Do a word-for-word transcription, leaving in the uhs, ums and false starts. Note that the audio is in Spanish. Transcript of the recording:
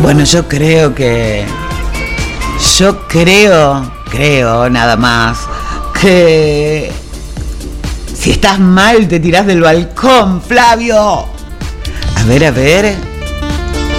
Bueno, yo creo que... Yo creo, creo nada más, que... Si estás mal te tirás del balcón, Flavio. A ver, a ver...